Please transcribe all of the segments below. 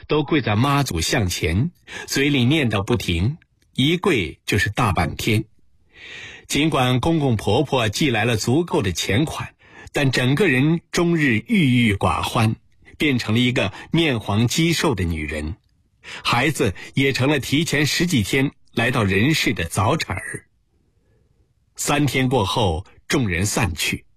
都跪在妈祖像前，嘴里念叨不停，一跪就是大半天。尽管公公婆婆寄来了足够的钱款，但整个人终日郁郁寡欢，变成了一个面黄肌瘦的女人。孩子也成了提前10几天来到人世的早产儿。3天过后，众人散去。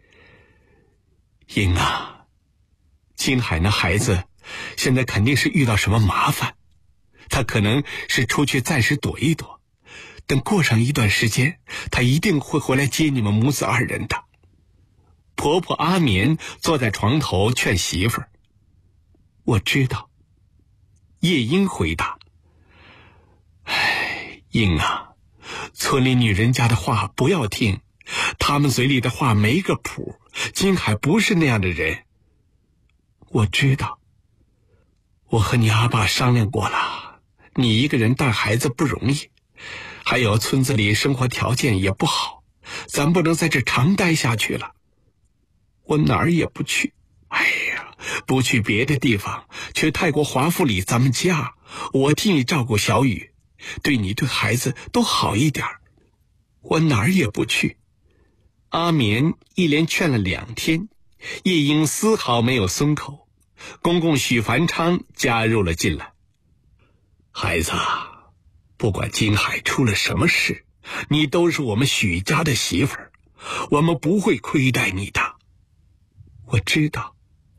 英啊，金海那孩子现在肯定是遇到什么麻烦，他可能是出去暂时躲一躲，等过上一段时间，他一定会回来接你们母子2人的。婆婆阿棉坐在床头劝媳妇儿。我知道。叶英回答。英啊，村里女人家的话不要听，他们嘴里的话没个谱，金海不是那样的人。我知道，我和你阿爸商量过了，你一个人带孩子不容易，还有村子里生活条件也不好，咱不能在这长待下去了。我哪儿也不去，不去别的地方，去泰国华富里咱们家，我替你照顾小雨，对你对孩子都好一点。我哪儿也不去。阿棉一连劝了2天，叶英丝毫没有松口。公公许繁昌加入了进来。孩子，不管金海出了什么事，你都是我们许家的媳妇儿，我们不会亏待你的。我知道。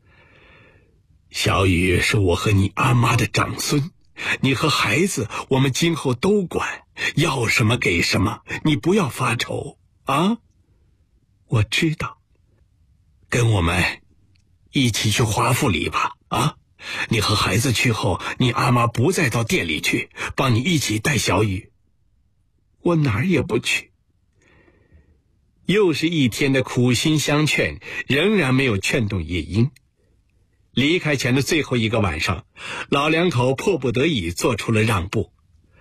小雨是我和你阿妈的长孙，你和孩子我们今后都管，要什么给什么，你不要发愁啊。我知道。跟我们一起去华富里吧啊！你和孩子去后，你阿妈不再到店里去，帮你一起带小雨。我哪儿也不去。又是1天的苦心相劝，仍然没有劝动叶英。离开前的最后一个晚上，老两口迫不得已做出了让步。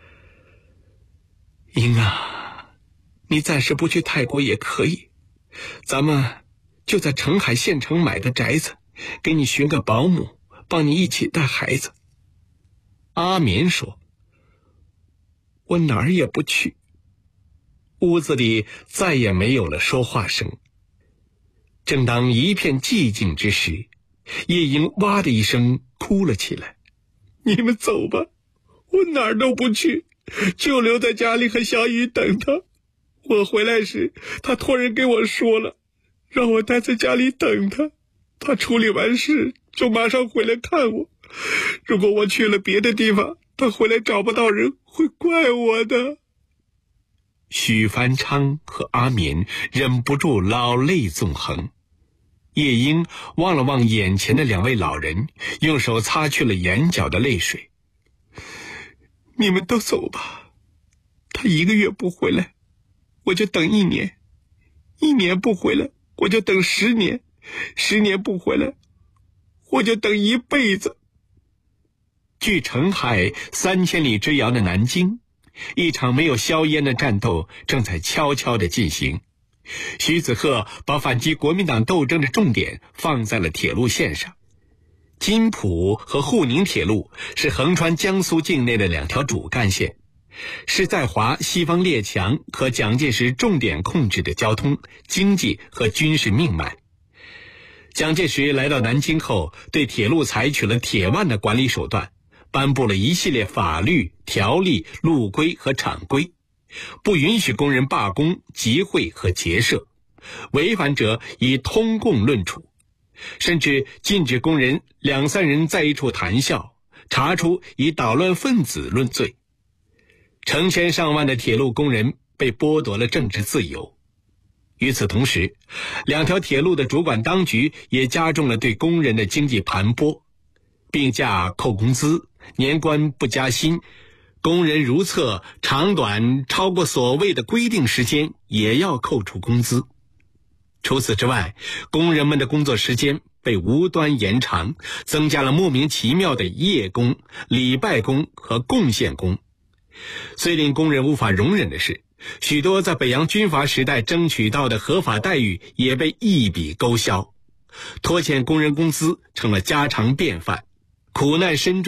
英啊，你暂时不去泰国也可以，咱们就在澄海县城买个宅子，给你寻个保姆，帮你一起带孩子。阿棉说。我哪儿也不去。屋子里再也没有了说话声。正当一片寂静之时，叶英哇的一声哭了起来。你们走吧，我哪儿都不去，就留在家里和小雨等他。我回来时，他托人给我说了，让我待在家里等他，他处理完事就马上回来看我。如果我去了别的地方，他回来找不到人，会怪我的。许繁昌和阿棉忍不住老泪纵横。叶英望了望眼前的2位老人，用手擦去了眼角的泪水。你们都走吧，他1个月不回来，我就等1年；1年不回来，我就等10年；10年不回来，我就等一辈子。距澄海3000里之遥的南京，一场没有硝烟的战斗正在悄悄地进行。徐子鹤把反击国民党斗争的重点放在了铁路线上。津浦和沪宁铁路是横穿江苏境内的2条主干线，是在华西方列强和蒋介石重点控制的交通、经济和军事命脉。蒋介石来到南京后，对铁路采取了铁腕的管理手段，颁布了一系列法律、条例、路规和厂规，不允许工人罢工、集会和结社，违反者以通共论处，甚至禁止工人2、3人在一处谈笑，查出以捣乱分子论罪。成千上万的铁路工人被剥夺了政治自由。与此同时，2条铁路的主管当局也加重了对工人的经济盘剥，病假扣工资，年关不加薪，工人如厕长短超过所谓的规定时间也要扣除工资。除此之外，工人们的工作时间被无端延长，增加了莫名其妙的夜工、礼拜工和贡献工。最令工人无法容忍的是，许多在北洋军阀时代争取到的合法待遇也被一笔勾销，拖欠工人工资成了家常便饭，苦难深重。